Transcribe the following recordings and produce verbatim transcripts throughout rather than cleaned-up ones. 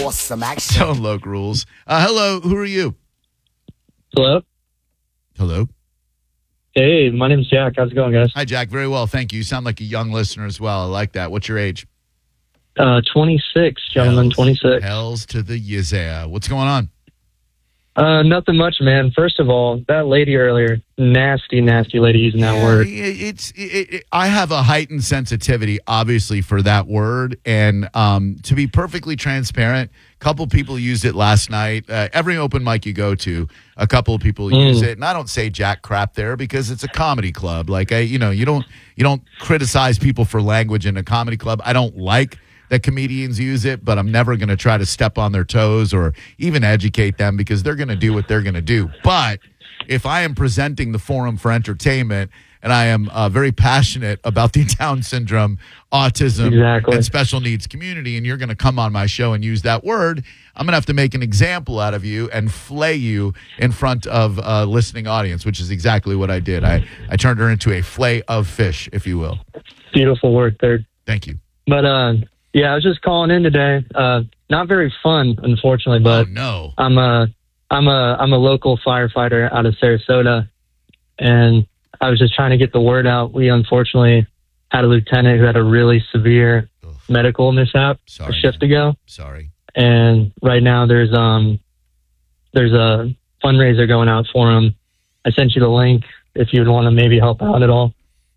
Awesome action. Tone Loc rules. Uh, hello, who are you? Hello? Hello. Hey, my name's Jack. How's it going, guys? Hi, Jack. Very well, thank you. You sound like a young listener as well. I like that. What's your age? Uh, twenty-six, gentlemen, Hells, twenty-six. Hells to the Yizea. What's going on? Uh, nothing much, man. First of all, that lady earlier, nasty, nasty lady using that Yeah, word. it- It's. It, it, I have a heightened sensitivity, obviously, for that word, and um, to be perfectly transparent, a couple people used it last night. Uh, every open mic you go to, a couple of people Mm. use it, and I don't say jack crap there because it's a comedy club. Like I, you know, you don't you don't criticize people for language in a comedy club. I don't like that comedians use it, but I'm never going to try to step on their toes or even educate them because they're going to do what they're going to do. But if I am presenting the forum for entertainment and I am uh, very passionate about the Down syndrome, autism, Exactly. and special needs community, and you're going to come on my show and use that word, I'm going to have to make an example out of you and flay you in front of a listening audience, which is exactly what I did. I, I turned her into a flay of fish, if you will. Beautiful work there. Thank you. But, uh, yeah, I was just calling in today. Uh, not very fun, unfortunately, but oh, no. I'm a, I'm a, I'm a local firefighter out of Sarasota, and I was just trying to get the word out. We unfortunately had a lieutenant who had a really severe Ugh. medical mishap Sorry, a shift man. ago. Sorry. And right now there's um there's a fundraiser going out for him. I sent you the link if you'd want to maybe help out at all.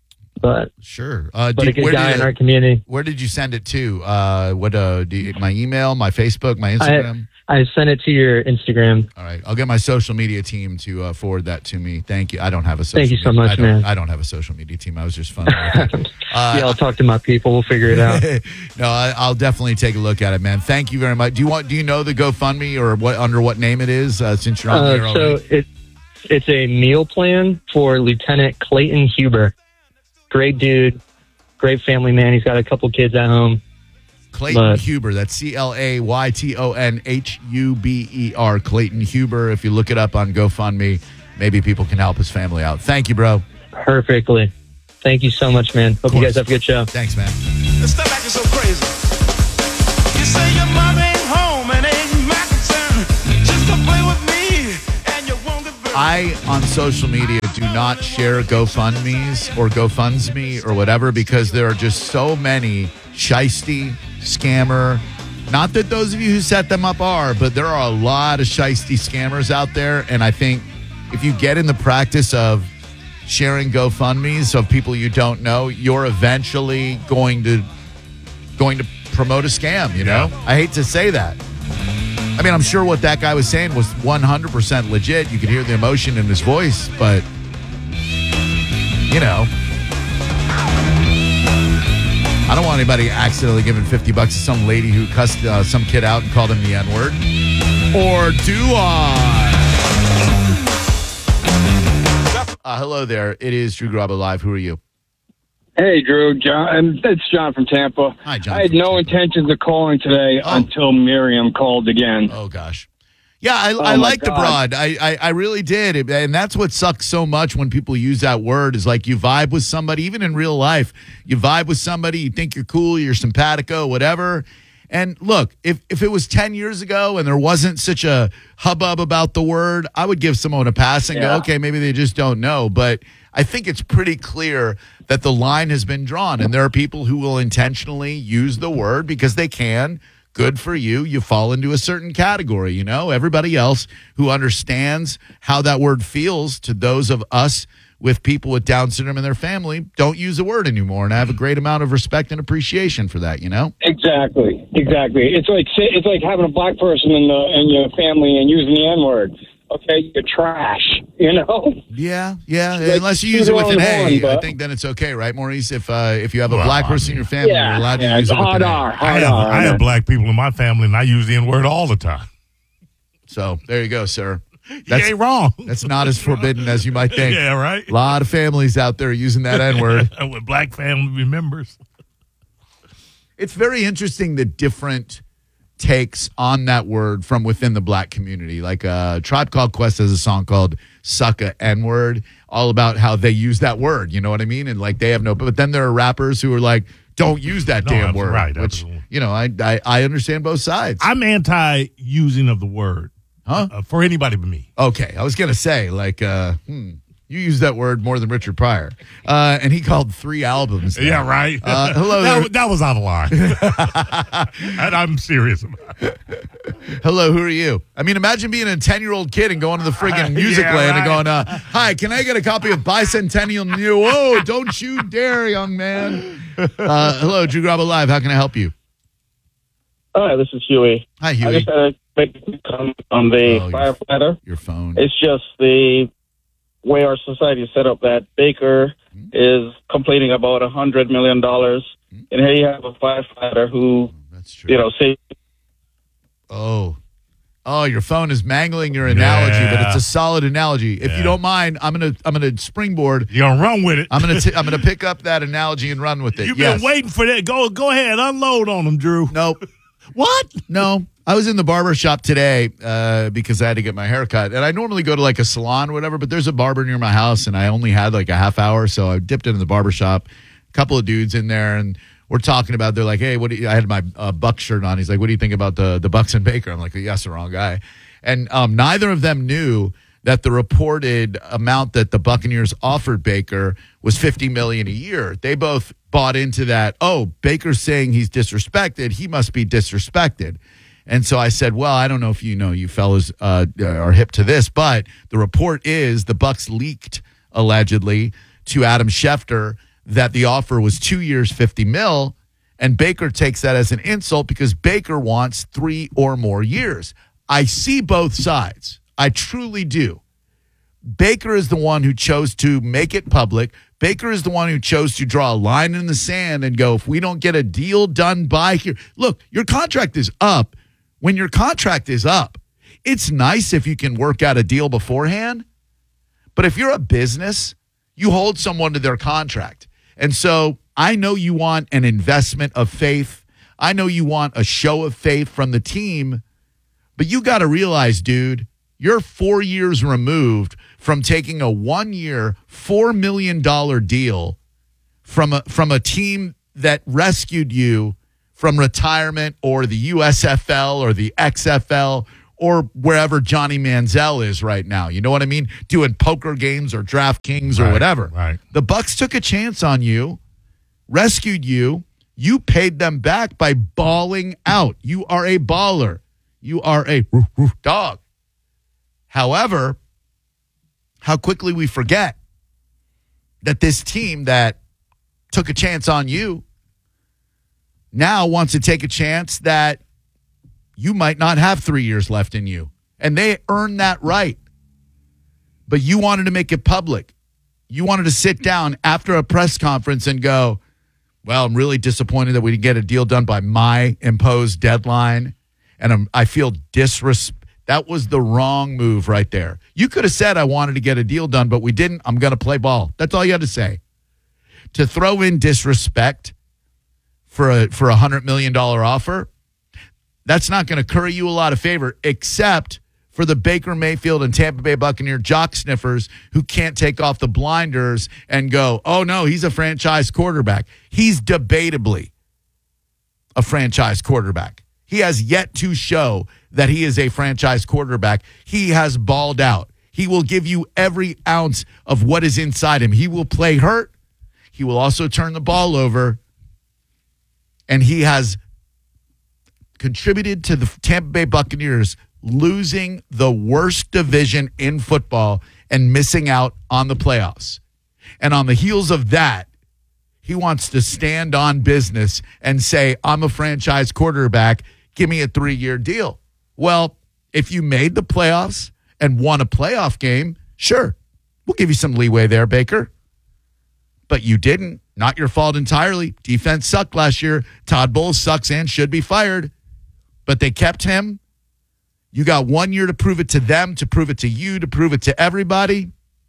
But Sure. Uh, but do- a good where, guy did, in our community. where did you send it to? Uh, what? Uh, do you, my email, my Facebook, my Instagram? I sent it to your Instagram. All right, I'll get my social media team to uh, forward that to me. Thank you. I don't have a social. Thank you so media, much, I don't, man. I don't have a social media team. I was just fun. uh, yeah, I'll talk to my people. We'll figure it out. no, I, I'll definitely take a look at it, man. Thank you very much. Do you want? Do you know the GoFundMe or what under what name it is? Uh, since you're on Uh, here so already. it it's a meal plan for Lieutenant Clayton Huber. Great dude, great family man. He's got a couple kids at home. Clayton but- Huber. That's C L A Y T O N H U B E R. Clayton Huber. If you look it up on GoFundMe, maybe people can help his family out. Thank you, bro. Perfectly. Thank you so much, man. Hope you guys have a good show. Thanks, man. Let's stop acting so crazy. You say your mom ain't home and ain't my concern. Just to play with me and you won't get burned. I, on social media, do not share GoFundMes or GoFundsMe or whatever because there are just so many shisty, scammer. Not that those of you who set them up are, but there are a lot of shisty scammers out there. And I think if you get in the practice of sharing GoFundMes of people you don't know, you're eventually going to going to promote a scam, you know? I hate to say that. I mean, I'm sure what that guy was saying was one hundred percent legit. You could hear the emotion in his voice, but, you know, I don't want anybody accidentally giving fifty bucks to some lady who cussed uh, some kid out and called him the N-word. Or do I? Uh, hello there. It is Drew Garabo Live. Who are you? Hey, Drew. John, it's John from Tampa. Hi, John. I had from no Tampa. intentions of calling today Oh. until Miriam called again. Oh, gosh. Yeah, I, I my like the God. broad. I, I, I really did. And that's what sucks so much when people use that word is like you vibe with somebody, even in real life. You vibe with somebody, you think you're cool, you're simpatico, whatever. And look, if, if it was ten years ago and there wasn't such a hubbub about the word, I would give someone a pass and go, Yeah. okay, maybe they just don't know. But I think it's pretty clear that the line has been drawn. And there are people who will intentionally use the word because they can. Good for you. You fall into a certain category, you know. Everybody else who understands how that word feels to those of us with people with Down syndrome in their family don't use the word anymore. And I have a great amount of respect and appreciation for that, you know. Exactly, exactly. It's like it's like having a black person in the in your family and using the N word. Okay, you're trash. You know. Yeah, yeah. Like, Unless you to use it their with an own A, horn, I but- think then it's okay, right, Maurice? If uh, if you have a Well, black I person in mean- your family, Yeah, you're allowed yeah, to use it with hard an R, A. I hard have, R. I have black people in my family, and I use the N word all the time. So there you go, sir. You That's ain't wrong. that's not as forbidden as you might think. Yeah, right. A lot of families out there using that N word. With black family members. It's very interesting the different takes on that word from within the black community. Like uh, Tribe Called Quest has a song called Sucka N-word, all about how they use that word, you know what I mean? And like they have no, but then there are rappers who are like, don't use that No, damn abso- word. right, Which, absolutely. you know, I, I I understand both sides. I'm anti-using of the word. Huh? Uh, for anybody but me. Okay, I was gonna say like, uh, hmm, you use that word more than Richard Pryor, uh, and he called three albums. There. Yeah, right. Uh, hello, that, there. wa- that was out of line. And I'm serious about it. Hello, who are you? I mean, imagine being a ten-year-old kid and going to the friggin' music Yeah, land and right. going, uh, "Hi, can I get a copy of Bicentennial New?" Whoa, don't you dare, young man. Uh, hello, Drew Grabo Live. How can I help you? Hi, this is Huey. Hi, I Huey. just had a quick comment on the Oh, your- firefighter. Your phone. It's just the way our society is set up that Baker Hmm? is completing about a hundred million dollars, and here you have a firefighter who, That's true. you know, say Oh. Oh, your phone is mangling your analogy, but Yeah. it's a solid analogy. If you Yeah. don't mind, I'm gonna I'm gonna springboard. You're going to run with it. I'm gonna t- I'm gonna pick up that analogy and run with it. You've yes. been waiting for that. Go go ahead. Unload on them, Drew. Nope. What? No, I was in the barber shop today uh, because I had to get my hair cut. And I normally go to like a salon or whatever, but there's a barber near my house and I only had like a half hour. So I dipped into the barber shop, a couple of dudes in there, and we're talking about, they're like, hey, what do you, I had my uh, Buck shirt on. He's like, what do you think about the, the Bucks and Baker? I'm like, yes, the wrong guy. And um, neither of them knew that the reported amount that the Buccaneers offered Baker was fifty million dollars a year. They both bought into that. Oh, Baker's saying he's disrespected. He must be disrespected. And so I said, well, I don't know if you know, you fellas uh, are hip to this, but the report is the Bucks leaked allegedly to Adam Schefter that the offer was two years, fifty mil, and Baker takes that as an insult because Baker wants three or more years. I see both sides. I truly do. Baker is the one who chose to make it public. Baker is the one who chose to draw a line in the sand and go, if we don't get a deal done by here. Look, your contract is up. When your contract is up, it's nice if you can work out a deal beforehand. But if you're a business, you hold someone to their contract. And so I know you want an investment of faith. I know you want a show of faith from the team. But you got to realize, dude, you're four years removed from taking a one-year, four million dollars deal from a, from a team that rescued you from retirement or the U S F L or the X F L or wherever Johnny Manziel is right now. You know what I mean? Doing poker games or DraftKings or Right, whatever. right. The Bucks took a chance on you, rescued you. You paid them back by balling out. You are a baller. You are a roof, roof dog. However, how quickly we forget that this team that took a chance on you now wants to take a chance that you might not have three years left in you. And they earned that right. But you wanted to make it public. You wanted to sit down after a press conference and go, well, I'm really disappointed that we didn't get a deal done by my imposed deadline. And I'm, I feel disrespect. That was the wrong move right there. You could have said I wanted to get a deal done, but we didn't. I'm going to play ball. That's all you had to say. To throw in disrespect for a for a one hundred million dollars offer, that's not going to curry you a lot of favor, except for the Baker Mayfield and Tampa Bay Buccaneer jock sniffers who can't take off the blinders and go, oh, no, he's a franchise quarterback. He's debatably a franchise quarterback. He has yet to show that he is a franchise quarterback. He has balled out. He will give you every ounce of what is inside him. He will play hurt. He will also turn the ball over. And he has contributed to the Tampa Bay Buccaneers losing the worst division in football and missing out on the playoffs. And on the heels of that, he wants to stand on business and say, I'm a franchise quarterback. Give me a three-year deal. Well, if you made the playoffs and won a playoff game, sure, we'll give you some leeway there, Baker. But you didn't. Not your fault entirely. Defense sucked last year. Todd Bowles sucks and should be fired. But they kept him. You got one year to prove it to them, to prove it to you, to prove it to everybody.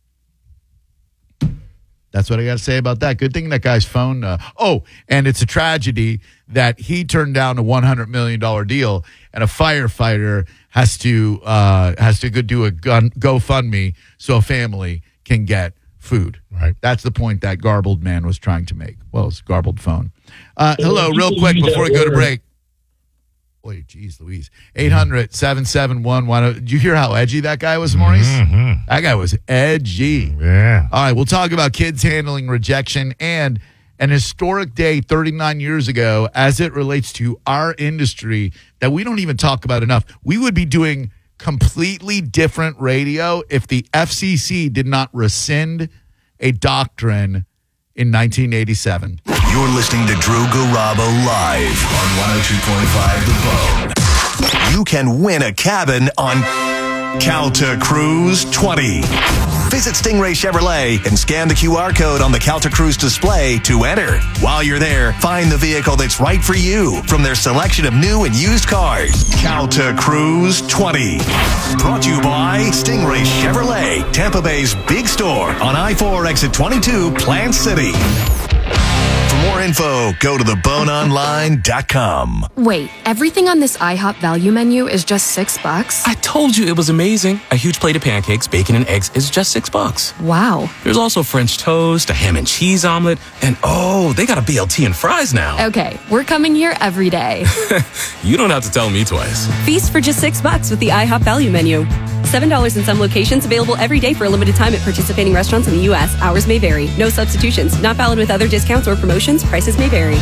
That's what I got to say about that. Good thing that guy's phone. Uh, oh, and it's a tragedy that he turned down a one hundred million dollars deal, and a firefighter has to uh, has to go do a gun GoFundMe so a family can get food. Right. That's the point that garbled man was trying to make. Well, it's garbled phone. Uh, hello, real quick before we go to break. Boy, geez, Louise. eight hundred, seven seven one, one oh. Did you hear how edgy that guy was, Maurice? Mm-hmm. That guy was edgy. Yeah. All right, we'll talk about kids handling rejection and an historic day thirty-nine years ago as it relates to our industry that we don't even talk about enough. We would be doing completely different radio if the F C C did not rescind a doctrine in nineteen eighty-seven. You're listening to Drew Garabo live on one oh two point five The Bone. You can win a cabin on Calta Cruise twenty. Visit Stingray Chevrolet and scan the Q R code on the Calta Cruise display to enter. While you're there, find the vehicle that's right for you from their selection of new and used cars. Calta Cruise twenty. Brought to you by Stingray Chevrolet, Tampa Bay's big store on I four exit twenty-two, Plant City. For more info, go to the bone online dot com. Wait, everything on this IHOP value menu is just six bucks? I told you it was amazing. A huge plate of pancakes, bacon, and eggs is just six bucks. Wow. There's also French toast, a ham and cheese omelet, and oh, they got a B L T and fries now. Okay, we're coming here every day. You don't have to tell me twice. Feast for just six bucks with the IHOP value menu. seven dollars in some locations, available every day for a limited time at participating restaurants in the U S. Hours may vary. No substitutions. Not valid with other discounts or promotions. Prices may vary.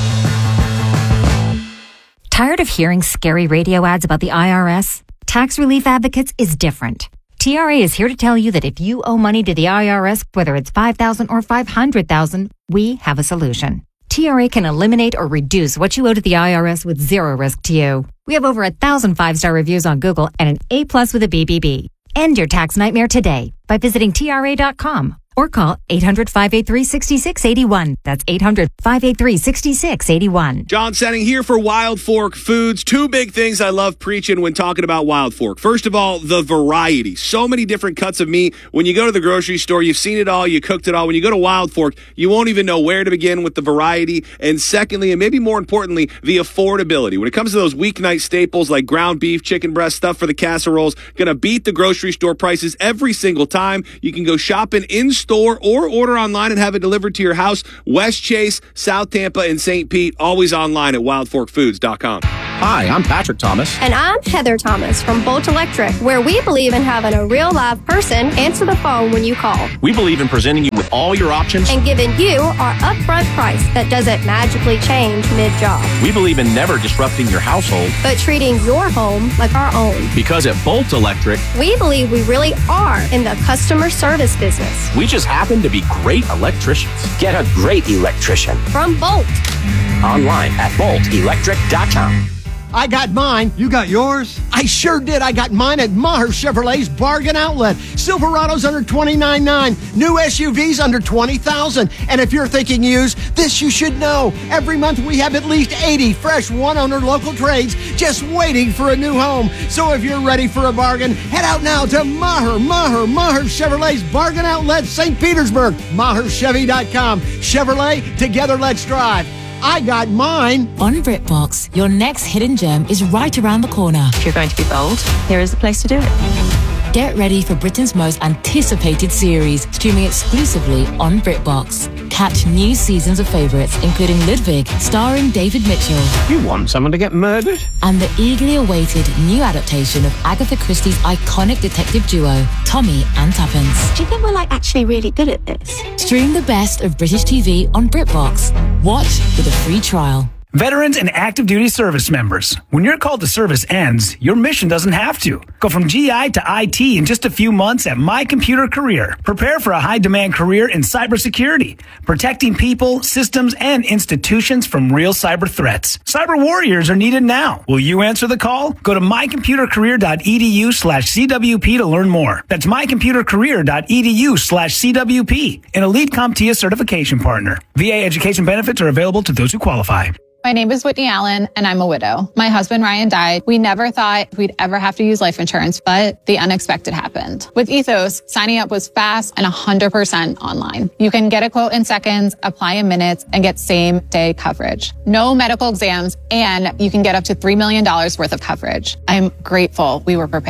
Tired of hearing scary radio ads about the I R S? Tax Relief Advocates is different. T R A is here to tell you that if you owe money to the I R S, whether it's five thousand dollars or five hundred thousand dollars, we have a solution. T R A can eliminate or reduce what you owe to the I R S with zero risk to you. We have over a thousand five-star reviews on Google and an A plus with a B B B. End your tax nightmare today by visiting T R A dot com or call eight hundred, five eight three, six six eight one. That's eight hundred, five eight three, six six eight one. John Setting here for Wild Fork Foods. Two big things I love preaching when talking about Wild Fork. First of all, the variety. So many different cuts of meat. When you go to the grocery store, you've seen it all, you cooked it all. When you go to Wild Fork, you won't even know where to begin with the variety. And secondly, and maybe more importantly, the affordability. When it comes to those weeknight staples like ground beef, chicken breast, stuff for the casseroles, gonna beat the grocery store prices every single time. You can go shopping in-store or order online and have it delivered to your house. West Chase, South Tampa, and Saint Pete, always online at wild fork foods dot com. Hi, I'm Patrick Thomas. And I'm Heather Thomas from Bolt Electric, where we believe in having a real live person answer the phone when you call. We believe in presenting you with all your options and giving you our upfront price that doesn't magically change mid-job. We believe in never disrupting your household, but treating your home like our own. Because at Bolt Electric, we believe we really are in the customer service business. We just happen to be great electricians. Get a great electrician from Bolt. Online at bolt electric dot com. I got mine. You got yours? I sure did. I got mine at Maher Chevrolet's Bargain Outlet. Silverado's under twenty-nine nine. New S U Vs under twenty thousand. And if you're thinking used, this you should know. Every month we have at least eighty fresh one-owner local trades just waiting for a new home. So if you're ready for a bargain, head out now to Maher, Maher, Maher Chevrolet's Bargain Outlet, Saint Petersburg. Maher Chevy dot com. Chevrolet, together let's drive. I got mine. On BritBox, your next hidden gem is right around the corner. If you're going to be bold, here is the place to do it. Get ready for Britain's most anticipated series, streaming exclusively on BritBox. Catch new seasons of favourites, including Ludwig, starring David Mitchell. You want someone to get murdered? And the eagerly awaited new adaptation of Agatha Christie's iconic detective duo, Tommy and Tuppence. Do you think we're like actually really good at this? Stream the best of British T V on BritBox. Watch with a free trial. Veterans and active duty service members. When your call to service ends, your mission doesn't have to. Go from G I to I T in just a few months at My Computer Career. Prepare for a high-demand career in cybersecurity, protecting people, systems, and institutions from real cyber threats. Cyber warriors are needed now. Will you answer the call? Go to my computer career dot e d u slash c w p to learn more. That's my computer career dot e d u slash c w p, an elite CompTIA certification partner. V A education benefits are available to those who qualify. My name is Whitney Allen, and I'm a widow. My husband, Ryan, died. We never thought we'd ever have to use life insurance, but the unexpected happened. With Ethos, signing up was fast and one hundred percent online. You can get a quote in seconds, apply in minutes, and get same-day coverage. No medical exams, and you can get up to three million dollars worth of coverage. I'm grateful we were prepared.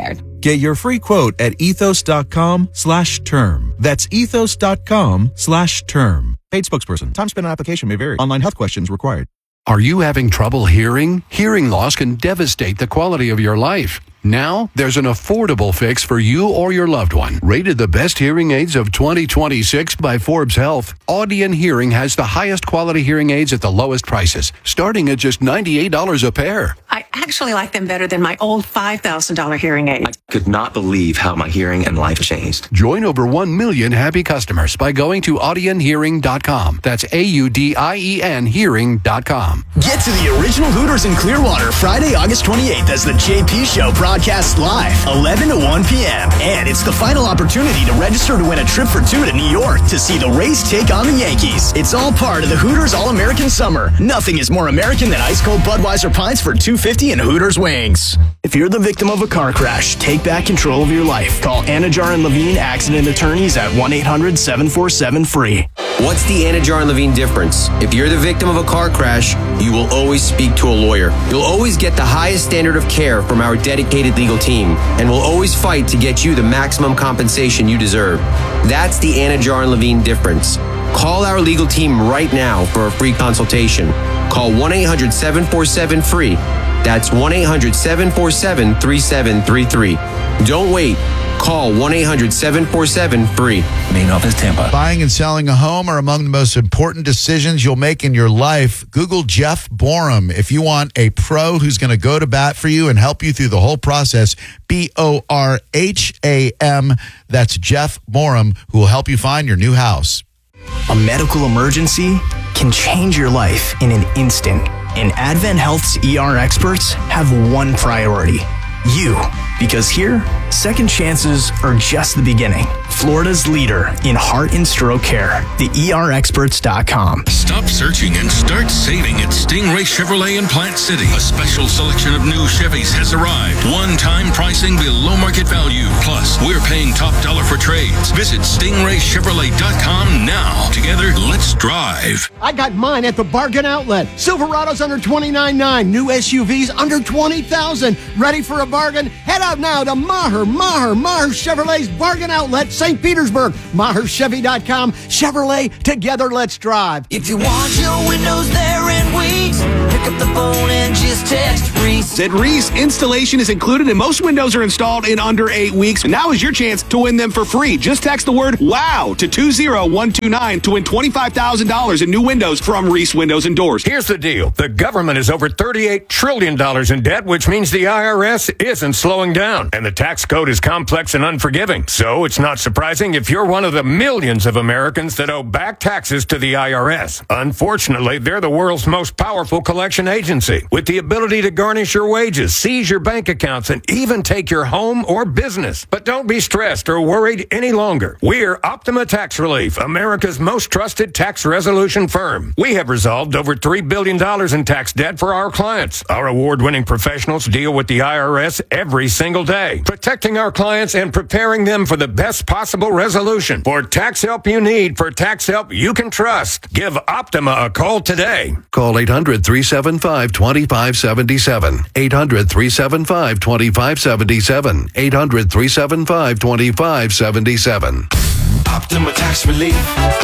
Get your free quote at ethos.com slash term. That's ethos.com slash term. Paid spokesperson. Time spent on application may vary. Online health questions required. Are you having trouble hearing? Hearing loss can devastate the quality of your life. Now, there's an affordable fix for you or your loved one. Rated the best hearing aids of twenty twenty-six by Forbes Health, Audion Hearing has the highest quality hearing aids at the lowest prices, starting at just ninety-eight dollars a pair. I actually like them better than my old five thousand dollars hearing aid. I could not believe how my hearing and life changed. Join over one million happy customers by going to audion hearing dot com. That's A U D I E N hearing dot com. Get to the original Hooters in Clearwater Friday, August twenty-eighth as the J P Show broadcasts live, eleven to one p.m. And it's the final opportunity to register to win a trip for two to New York to see the Rays take on the Yankees. It's all part of the Hooters All-American Summer. Nothing is more American than ice-cold Budweiser pints for two dollars and fifty cents and Hooters wings. If you're the victim of a car crash, take back control of your life. Call Anajar and Levine Accident Attorneys at one eight hundred seven four seven F R E E. What's the Anajar and Levine difference? If you're the victim of a car crash, you will always speak to a lawyer. You'll always get the highest standard of care from our dedicated legal team, and we'll always fight to get you the maximum compensation you deserve. That's the Anajar and Levine difference. Call our legal team right now for a free consultation. Call one eight hundred seven four seven F R E E. That's one eight hundred seven four seven three seven three three. Don't wait. Call one eight hundred seven four seven F R E E. Main office, Tampa. Buying and selling a home are among the most important decisions you'll make in your life. Google Jeff Borum. If you want a pro who's going to go to bat for you and help you through the whole process, B O R H A M. That's Jeff Borum, who will help you find your new house. A medical emergency can change your life in an instant. And Advent Health's E R experts have one priority: you. Because here, second chances are just the beginning. Florida's leader in heart and stroke care, the E R experts dot com. Stop searching and start saving at Stingray Chevrolet in Plant City. A special selection of new Chevys has arrived. One-time pricing below market value. Plus, we're paying top dollar for trades. Visit Stingray Chevrolet dot com now. Together, let's drive. I got mine at the Bargain Outlet. Silverados under twenty-nine nine. New S U Vs under twenty thousand. Ready for a bargain? Head out now to Maher, Maher, Maher Chevrolet's Bargain Outlet, Saint Petersburg. Maher Chevy dot com. Chevrolet, together let's drive. If you want your windows there in weeks, pick up the phone and just text Reese. At Reese, installation is included and most windows are installed in under eight weeks. And now is your chance to win them for free. Just text the word WOW to two zero one two nine to win twenty-five thousand dollars in new windows from Reese Windows and Doors. Here's the deal. The government is over thirty-eight trillion dollars in debt, which means the I R S isn't slowing down. And the tax code is complex and unforgiving. So it's not surprising if you're one of the millions of Americans that owe back taxes to the I R S. Unfortunately, they're the world's most powerful collection agency, with the ability to garnish your wages, seize your bank accounts, and even take your home or business. But don't be stressed or worried any longer. We're Optima Tax Relief, America's most trusted tax resolution firm. We have resolved over three billion dollars in tax debt for our clients. Our award-winning professionals deal with the I R S every single day, protecting our clients and preparing them for the best possible resolution. For tax help you need, for tax help you can trust, give Optima a call today. Call eight hundred three seven five two five seven seven. eight hundred three seven five two five seven seven. eight hundred three seven five two five seven seven. Optima Tax Relief.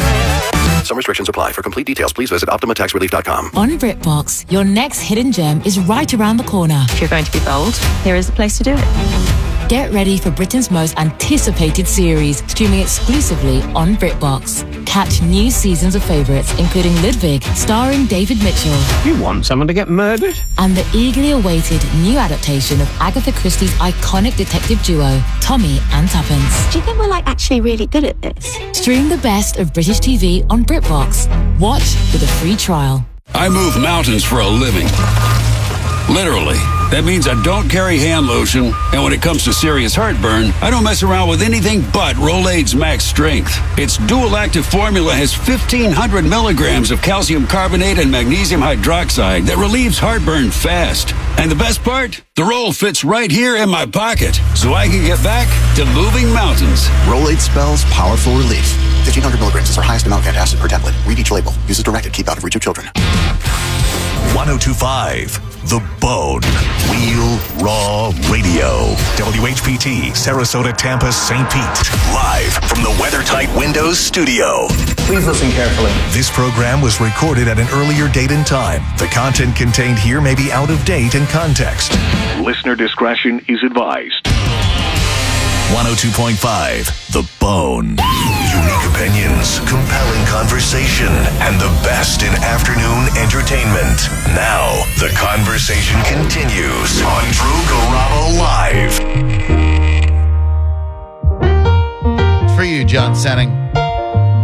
Some restrictions apply. For complete details, please visit optima tax relief dot com. On BritBox, your next hidden gem is right around the corner. If you're going to be bold, here is the place to do it. Get ready for Britain's most anticipated series, streaming exclusively on BritBox. Catch new seasons of favourites, including Ludwig, starring David Mitchell. You want someone to get murdered? And the eagerly awaited new adaptation of Agatha Christie's iconic detective duo, Tommy and Tuppence. Do you think we're like actually really good at this? Stream the best of British T V on BritBox. Watch with a free trial. I move mountains for a living. Literally. That means I don't carry hand lotion, and when it comes to serious heartburn, I don't mess around with anything but Rolaids Max Strength. Its dual-active formula has fifteen hundred milligrams of calcium carbonate and magnesium hydroxide that relieves heartburn fast. And the best part? The roll fits right here in my pocket, so I can get back to moving mountains. Rolaids spells powerful relief. fifteen hundred milligrams is our highest amount of antacid per tablet. Read each label. Use as directed. Keep out of reach of children. one oh two point five The Bone. Real Raw Radio. W H P T, Sarasota, Tampa, Saint Pete. Live from the WeatherTight Windows studio. Please listen carefully. This program was recorded at an earlier date and time. The content contained here may be out of date and context. Listener discretion is advised. one oh two point five, The Bone. Unique opinions, compelling conversation, and the best in afternoon entertainment. Now, the conversation continues on Drew Garabo Live. For you, John Senning.